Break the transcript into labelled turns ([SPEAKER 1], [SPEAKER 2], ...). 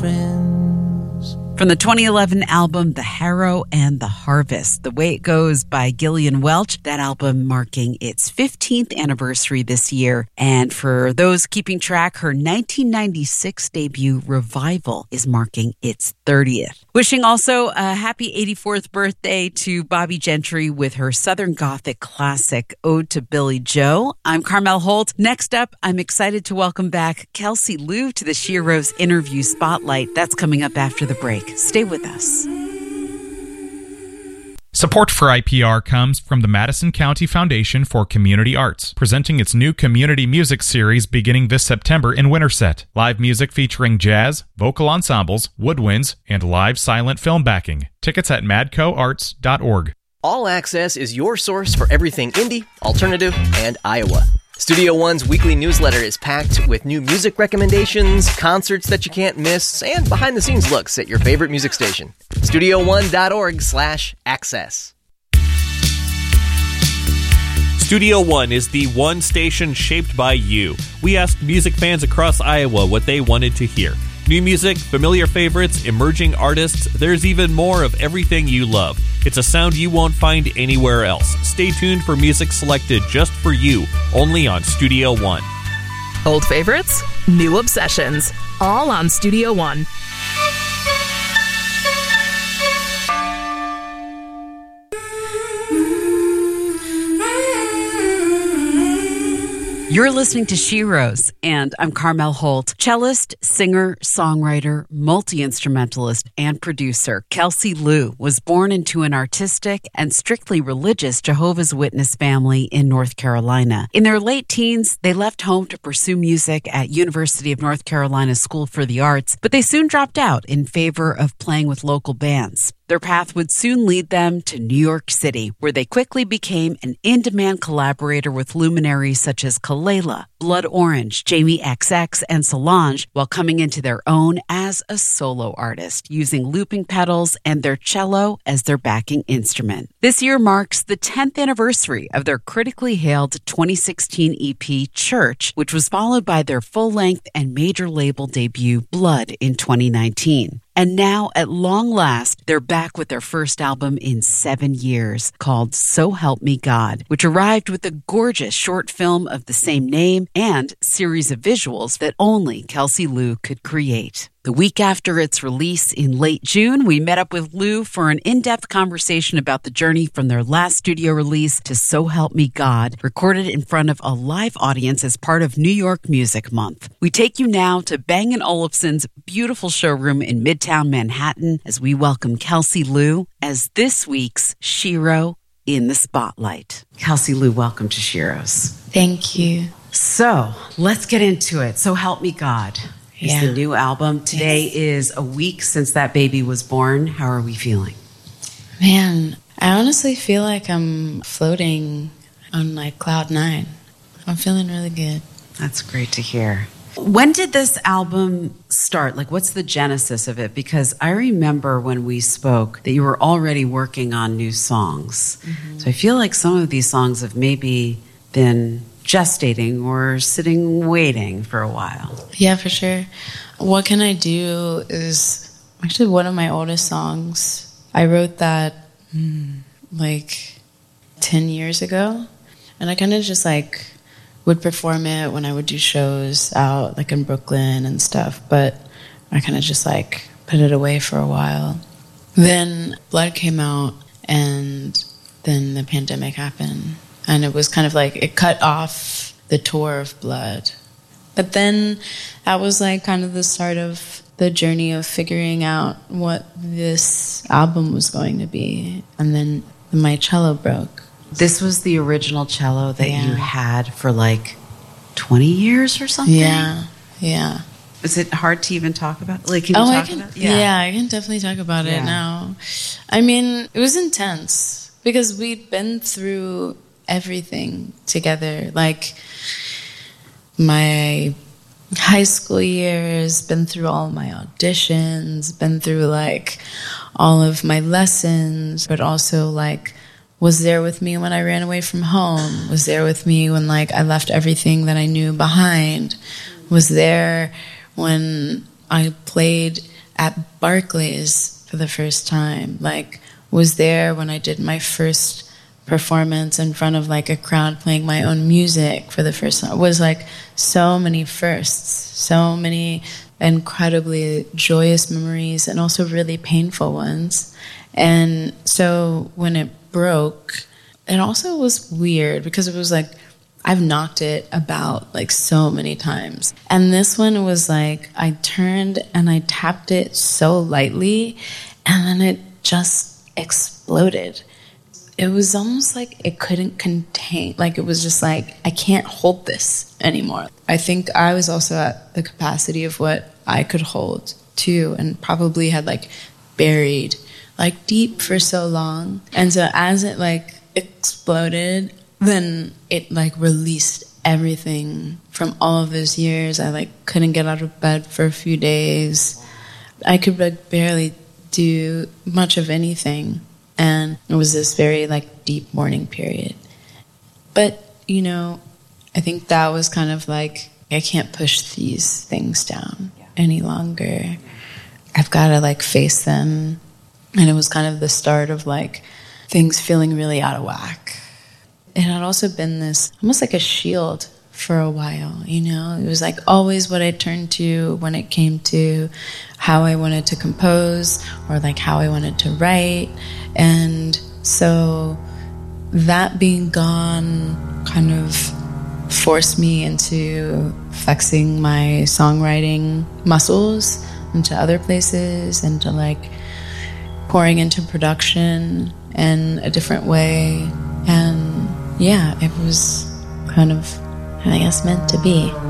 [SPEAKER 1] friends.
[SPEAKER 2] From the 2011 album, The Harrow and the Harvest, The Way It Goes by Gillian Welch, that album marking its 15th anniversary this year. And for those keeping track, her 1996 debut, Revival, is marking its 30th. Wishing also a happy 84th birthday to Bobby Gentry with her Southern Gothic classic, Ode to Billy Joe. I'm Carmel Holt. Next up, I'm excited to welcome back Kelsey Lu to the She Rose Interview Spotlight. That's coming up after the break. Stay with us.
[SPEAKER 3] Support for IPR comes from the Madison County Foundation for Community Arts, presenting its new community music series beginning this September in Winterset. Live music featuring jazz, vocal ensembles, woodwinds, and live silent film backing. Tickets at madcoarts.org.
[SPEAKER 4] All Access is your source for everything indie, alternative, and Iowa. Studio One's weekly newsletter is packed with new music recommendations, concerts that you can't miss, and behind-the-scenes looks at your favorite music station. StudioOne.org/access.
[SPEAKER 5] Studio One is the one station shaped by you. We asked music fans across Iowa what they wanted to hear. New music, familiar favorites, emerging artists, there's even more of everything you love. It's a sound you won't find anywhere else. Stay tuned for music selected just for you, only on Studio One.
[SPEAKER 6] Old favorites, new obsessions, all on Studio One.
[SPEAKER 2] You're listening to She Rose, and I'm Carmel Holt. Cellist, singer, songwriter, multi-instrumentalist, and producer Kelsey Lu was born into an artistic and strictly religious Jehovah's Witness family in North Carolina. In their late teens, they left home to pursue music at University of North Carolina School for the Arts, but they soon dropped out in favor of playing with local bands. Their path would soon lead them to New York City, where they quickly became an in-demand collaborator with luminaries such as Kalela, Blood Orange, Jamie XX, and Solange, while coming into their own as a solo artist, using looping pedals and their cello as their backing instrument. This year marks the 10th anniversary of their critically hailed 2016 EP, Church, which was followed by their full-length and major label debut, Blood, in 2019. And now, at long last, they're back with their first album in 7 years, called So Help Me God, which arrived with a gorgeous short film of the same name and series of visuals that only Kelsey Lu could create. The week after its release in late June, we met up with Lu for an in-depth conversation about the journey from their last studio release to So Help Me God, recorded in front of a live audience as part of New York Music Month. We take you now to Bang & Olufsen's beautiful showroom in Midtown Manhattan as we welcome Kelsey Lu as this week's Shiro in the Spotlight. Kelsey Lu, welcome to Shiro's.
[SPEAKER 7] Thank you.
[SPEAKER 2] So, let's get into it. So Help Me God is the new album. Today is a week since that baby was born. How are we feeling?
[SPEAKER 7] Man, I honestly feel like I'm floating on like cloud 9. I'm feeling really good.
[SPEAKER 2] That's great to hear. When did this album start? Like, what's the genesis of it? Because I remember when we spoke that you were already working on new songs. Mm-hmm. So I feel like some of these songs have maybe been gestating or sitting waiting for a while.
[SPEAKER 7] Yeah, for sure. What Can I Do is actually one of my oldest songs. I wrote that like 10 years ago, and I kind of just like would perform it when I would do shows out like in Brooklyn and stuff, but I kind of just like put it away for a while. Then Blood came out, and then the pandemic happened. And it was kind of like, it cut off the tour of Blood. But then that was like kind of the start of the journey of figuring out what this album was going to be. And then my cello broke.
[SPEAKER 2] This was the original cello that you had for like 20 years or something?
[SPEAKER 7] Yeah.
[SPEAKER 2] Is it hard to even talk about? Like, can you talk about it?
[SPEAKER 7] Yeah, I can definitely talk about it now. I mean, it was intense because we'd been through everything together. Like, my high school years, been through all my auditions, been through like all of my lessons, but also like was there with me when I ran away from home, was there with me when like I left everything that I knew behind, was there when I played at Barclays for the first time, like was there when I did my first performance in front of like a crowd playing my own music for the first time. It was like so many firsts, so many incredibly joyous memories and also really painful ones. And so when it broke, it also was weird because it was like I've knocked it about like so many times. And this one was like I turned and I tapped it so lightly and then it just exploded. It was almost like it couldn't contain, like it was just like, I can't hold this anymore. I think I was also at the capacity of what I could hold too, and probably had like buried like deep for so long. And so as it like exploded, then it like released everything from all of those years. I like couldn't get out of bed for a few days. I could like barely do much of anything. And it was this very like deep mourning period. But, you know, I think that was kind of like, I can't push these things down any longer. I've got to like face them. And it was kind of the start of like things feeling really out of whack. It had also been this, almost like a shield for a while, you know? It was like always what I turned to when it came to how I wanted to compose or like how I wanted to write. And so that being gone kind of forced me into flexing my songwriting muscles into other places, into like pouring into production in a different way. And yeah, it was kind of, I guess, meant to be.